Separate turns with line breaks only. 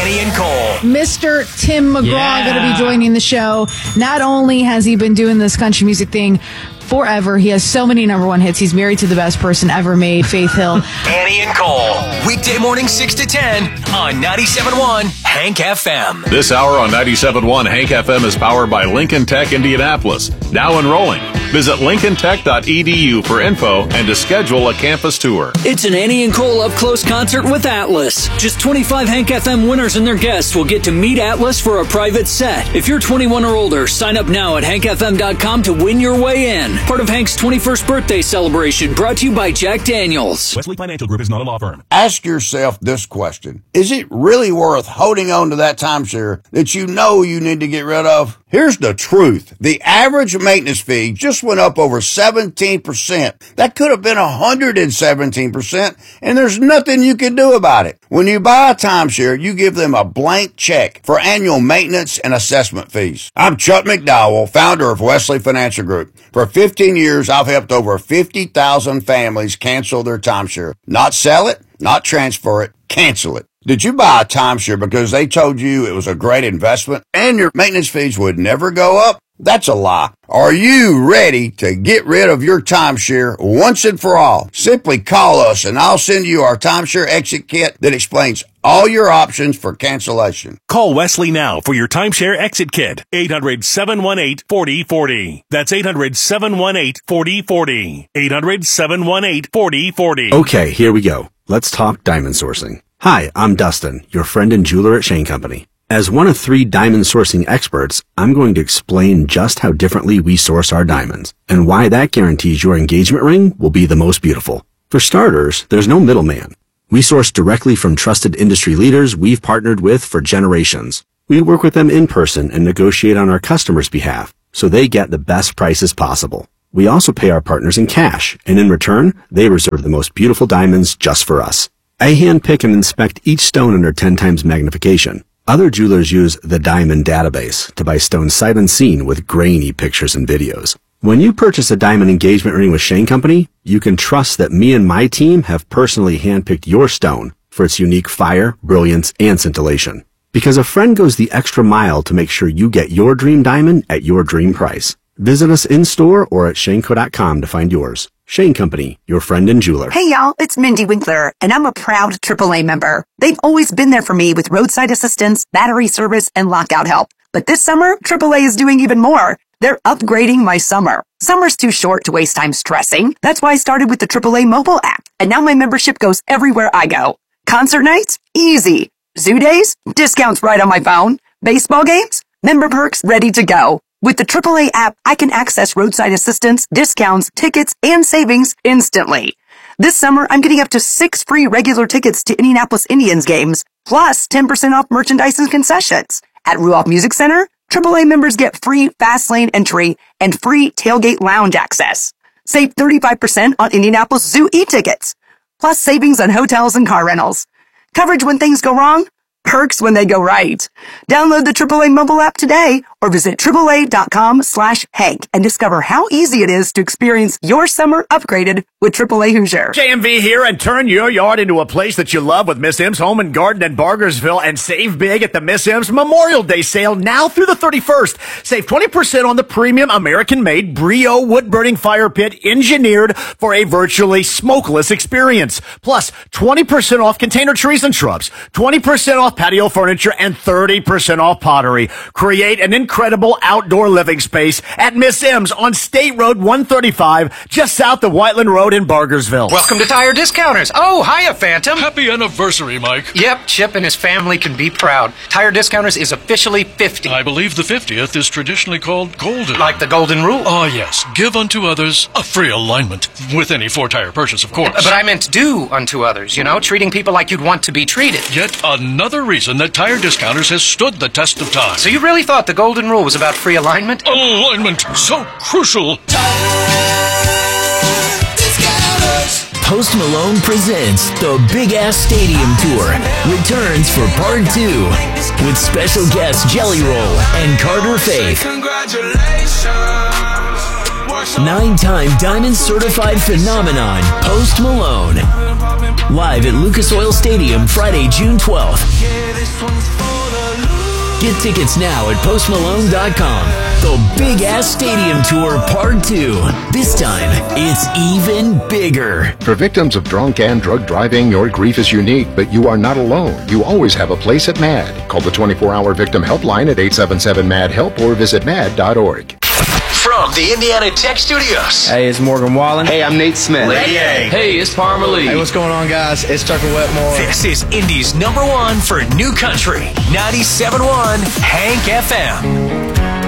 Annie and Cole.
Mr. Tim McGraw going to be joining the show. Not only has he been doing this country music thing forever, he has so many number one hits. He's married to the best person ever made, Faith Hill.
Annie and Cole. Weekday morning 6 to 10 on 97.1 Hank FM.
This hour on 97.1 Hank FM is powered by Lincoln Tech Indianapolis. Now enrolling. Visit lincolntech.edu for info and to schedule a campus tour.
It's an Annie and Cole up-close concert with Atlas. Just 25 Hank FM winners and their guests will get to meet Atlas for a private set. If you're 21 or older, sign up now at hankfm.com to win your way in. Part of Hank's 21st birthday celebration, brought to you by Jack Daniels.
Wesley Financial Group is not a law firm.
Ask yourself this question. Is it really worth holding on to that timeshare that you know you need to get rid of? Here's the truth. The average maintenance fee just went up over 17%. That could have been 117%, and there's nothing you can do about it. When you buy a timeshare, you give them a blank check for annual maintenance and assessment fees. I'm Chuck McDowell, founder of Wesley Financial Group. For 15 years, I've helped over 50,000 families cancel their timeshare. Not sell it, not transfer it, cancel it. Did you buy a timeshare because they told you it was a great investment and your maintenance fees would never go up? That's a lie. Are you ready to get rid of your timeshare once and for all? Simply call us and I'll send you our timeshare exit kit that explains all your options for cancellation.
Call Wesley now for your timeshare exit kit. 800-718-4040. That's 800-718-4040. 800-718-4040.
Okay, here we go. Let's talk diamond sourcing. Hi, I'm Dustin, your friend and jeweler at Shane Company. As one of 3 diamond sourcing experts, I'm going to explain just how differently we source our diamonds and why that guarantees your engagement ring will be the most beautiful. For starters, there's no middleman. We source directly from trusted industry leaders we've partnered with for generations. We work with them in person and negotiate on our customers' behalf so they get the best prices possible. We also pay our partners in cash, and in return, they reserve the most beautiful diamonds just for us. I handpick and inspect each stone under 10 times magnification. Other jewelers use the Diamond Database to buy stones sight unseen with grainy pictures and videos. When you purchase a diamond engagement ring with Shane Company, you can trust that me and my team have personally handpicked your stone for its unique fire, brilliance, and scintillation. Because a friend goes the extra mile to make sure you get your dream diamond at your dream price. Visit us in-store or at shaneco.com to find yours. Shane Company, your friend and jeweler.
Hey y'all, it's Mindy Winkler, and I'm a proud AAA member. They've always been there for me with roadside assistance, battery service, and lockout help. But this summer, AAA is doing even more. They're upgrading my summer. Summer's too short to waste time stressing. That's why I started with the AAA mobile app, and now my membership goes everywhere I go. Concert nights? Easy. Zoo days? Discounts right on my phone. Baseball games? Member perks ready to go. With the AAA app, I can access roadside assistance, discounts, tickets, and savings instantly. This summer, I'm getting up to 6 free regular tickets to Indianapolis Indians games, plus 10% off merchandise and concessions. At Ruoff Music Center, AAA members get free fast lane entry and free tailgate lounge access. Save 35% on Indianapolis Zoo e-tickets, plus savings on hotels and car rentals. Coverage when things go wrong, perks when they go right. Download the AAA mobile app today or visit AAA.com/Hank and discover how easy it is to experience your summer upgraded with AAA Hoosier.
JMV here, and turn your yard into a place that you love with Miss M's Home and Garden in Bargersville, and save big at the Miss M's Memorial Day sale now through the 31st. Save 20% on the premium American-made Brio wood-burning fire pit engineered for a virtually smokeless experience. Plus, 20% off container trees and shrubs, 20% off patio furniture, and 30% off pottery. Create an incredible outdoor living space at Miss M's on State Road 135, just south of Whiteland Road in Bargersville.
Welcome to Tire Discounters. Oh, hiya, Phantom.
Happy anniversary, Mike.
Yep, Chip and his family can be proud. Tire Discounters is officially 50.
I believe the 50th is traditionally called golden.
Like the golden rule.
Oh, yes. Give unto others a free alignment. With any 4-tire purchase, of course.
But I meant do unto others, you know, treating people like you'd want to be treated.
Yet another reason that Tire Discounters has stood the test of time.
So you really thought the golden rule was about free alignment?
Alignment, so crucial.
Post Malone presents the Big Ass Stadium Tour returns for part 2 with special guests Jelly Roll and Carter Faith. 9-time Diamond Certified Phenomenon, Post Malone. Live at Lucas Oil Stadium, Friday, June 12th. Get tickets now at postmalone.com. The Big Ass Stadium Tour Part 2. This time, it's even bigger.
For victims of drunk and drug driving, your grief is unique, but you are not alone. You always have a place at MAD. Call the 24-hour victim helpline at 877-MAD-HELP or visit mad.org.
From the Indiana Tech Studios.
Hey, it's Morgan Wallen.
Hey, I'm Nate Smith.
Lady A.
Hey, it's Parma Lee.
Hey, what's going on, guys? It's Tucker Wetmore.
This is Indy's #1 for New Country. 97.1 Hank FM.